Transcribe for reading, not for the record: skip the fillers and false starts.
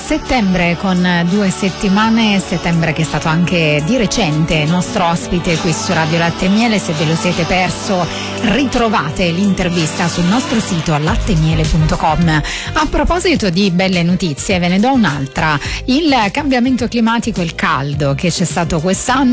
settembre con 2 settimane, settembre che è stato anche di recente nostro ospite qui su Radio Latte e Miele. Se ve lo siete perso, ritrovate l'intervista sul nostro sito lattemiele.com. A proposito di belle notizie, ve ne do un'altra. Il cambiamento climatico e il caldo che c'è stato quest'anno